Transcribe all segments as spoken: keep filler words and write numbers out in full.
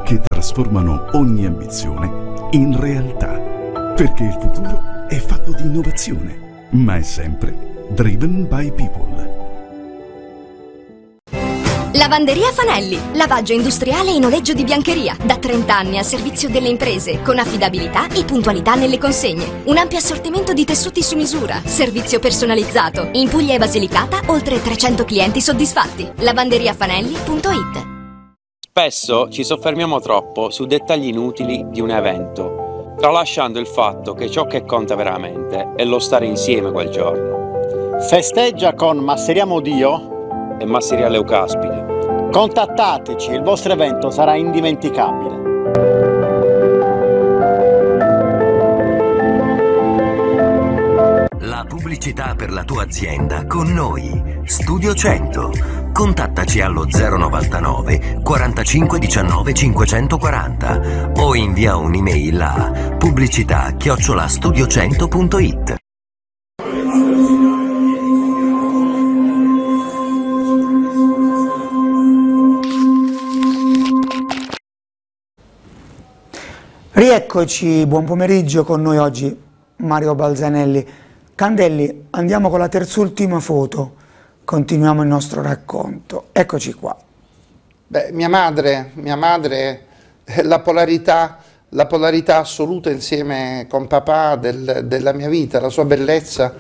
che trasformano ogni ambizione in realtà. Perché il futuro è fatto di innovazione, ma è sempre driven by people. Lavanderia Fanelli, lavaggio industriale e noleggio di biancheria, da trenta anni al servizio delle imprese, con affidabilità e puntualità nelle consegne. Un ampio assortimento di tessuti su misura, servizio personalizzato. In Puglia e Basilicata, oltre trecento clienti soddisfatti. lavanderia fanelli punto it. Spesso ci soffermiamo troppo su dettagli inutili di un evento, tralasciando il fatto che ciò che conta veramente è lo stare insieme quel giorno. Festeggia con Masseriamo Dio e Masseria Leucaspide. Contattateci, il vostro evento sarà indimenticabile. La pubblicità per la tua azienda con noi. Studio cento. Contattaci allo zero novantanove quarantacinque diciannove cinquecentoquaranta o invia un'email a pubblicità chiocciola studio cento punto it. Rieccoci, buon pomeriggio, con noi oggi Mario Balzanelli. Candelli, andiamo con la terz'ultima foto, continuiamo il nostro racconto. Eccoci qua. Beh, mia madre, mia madre, la polarità, la polarità assoluta insieme con papà del, della mia vita, la sua bellezza,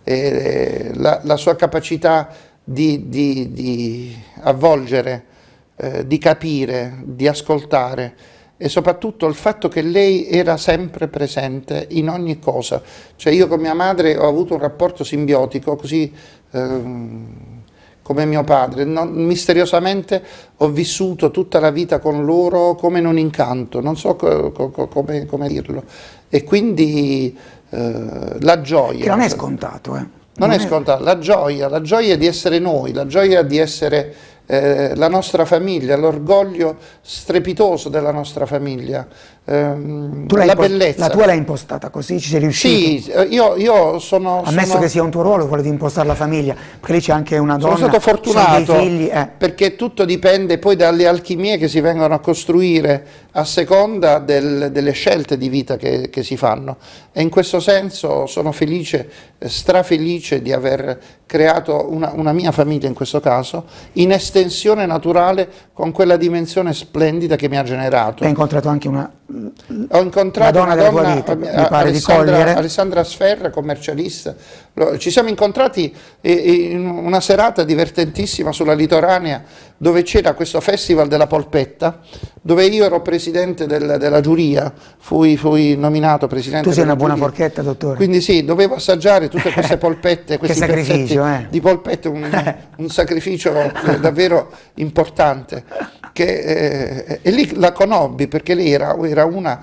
eh, la, la sua capacità di, di, di avvolgere, eh, di capire, di ascoltare, e soprattutto il fatto che lei era sempre presente in ogni cosa. Cioè io con mia madre ho avuto un rapporto simbiotico, così ehm, come mio padre. Non, misteriosamente ho vissuto tutta la vita con loro come in un incanto, non so co co come, come dirlo. E quindi eh, la gioia... Che non è scontato, eh. Non, non è, è scontato, la gioia, la gioia di essere noi, la gioia di essere... Eh, la nostra famiglia, l'orgoglio strepitoso della nostra famiglia, ehm, tu la bellezza. La tua l'hai impostata così, ci sei riuscito? Sì, io, io sono... Ammesso sono, che sia un tuo ruolo quello di impostare la famiglia, perché lì c'è anche una donna, sono stato fortunato, sono dei figli, eh. perché tutto dipende poi dalle alchimie che si vengono a costruire a seconda del, delle scelte di vita che, che si fanno, e in questo senso sono felice, strafelice di aver creato una, una mia famiglia in questo caso, in estensione naturale con quella dimensione splendida che mi ha generato. Hai incontrato anche una, Ho incontrato una donna, donna della tua vita, mi pare Alessandra, di cogliere. Alessandra Sferra, commercialista. Ci siamo incontrati in una serata divertentissima sulla Litoranea, dove c'era questo festival della polpetta, dove io ero presidente del, della giuria, fui, fui nominato presidente. Tu sei della una buona giuria. forchetta, dottore. Quindi sì, dovevo assaggiare tutte queste polpette, questi che sacrificio, eh. di polpette, un, un sacrificio davvero importante. Che, eh, e lì la conobbi perché lei era, era una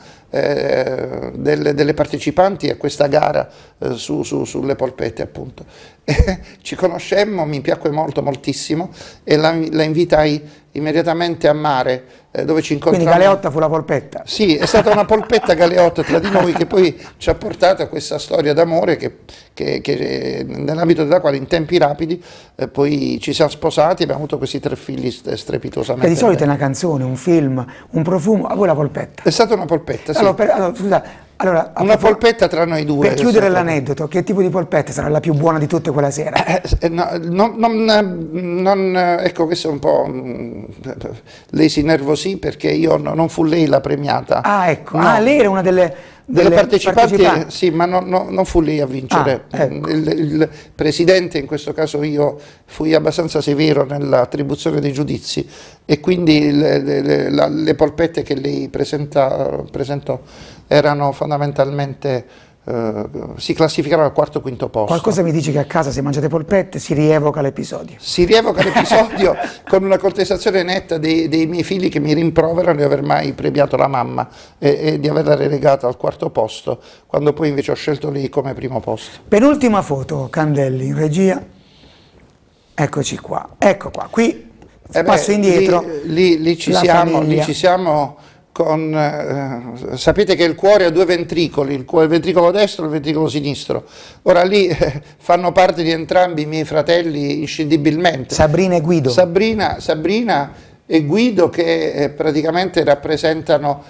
eh, delle, delle partecipanti a questa gara eh, su, su, sulle polpette, appunto. E ci conoscemmo, mi piacque molto, moltissimo, e la, la invitai immediatamente a mare, eh, dove ci incontrammo. Quindi Galeotta fu la polpetta? Sì, è stata una polpetta Galeotta tra di noi, che poi ci ha portato a questa storia d'amore che, che, che nell'ambito della quale in tempi rapidi eh, poi ci siamo sposati e abbiamo avuto questi tre figli strepitosamente. Che di solito è belli. una canzone, un film, un profumo, a voi la polpetta? È stata una polpetta, sì. Allora, per, allora, scusa, allora, Una polpetta tra noi due. Per chiudere l'aneddoto, che tipo di polpetta sarà la più buona di tutte quella sera? Eh, no, non, non, non, ecco, questo è un po'... Lei si nervosì perché io no, non fu lei la premiata. Ah, ecco, no. ah, lei era una delle, delle, delle partecipanti, partecipanti. Sì, ma no, no, non fu lei a vincere. Ah, ecco. il, il presidente, in questo caso io, fui abbastanza severo nell'attribuzione dei giudizi, e quindi le, le, le, le polpette che lei presenta, presentò erano fondamentalmente, eh, si classificavano al quarto quinto posto. Qualcosa mi dice che a casa, se mangiate polpette, si rievoca l'episodio. Si rievoca l'episodio con una contestazione netta dei, dei miei figli, che mi rimproverano di aver mai premiato la mamma e, e di averla relegata al quarto posto, quando poi invece ho scelto lei come primo posto. Penultima foto, Candelli, in regia. Eccoci qua, ecco qua, qui Eh passo beh, indietro. Lì, lì, lì, ci la siamo, lì famiglia. ci siamo con, eh, sapete che il cuore ha due ventricoli, il, il ventricolo destro e il ventricolo sinistro. Ora lì eh, fanno parte di entrambi i miei fratelli inscindibilmente. Sabrina e Guido. Sabrina, Sabrina e Guido che eh, praticamente rappresentano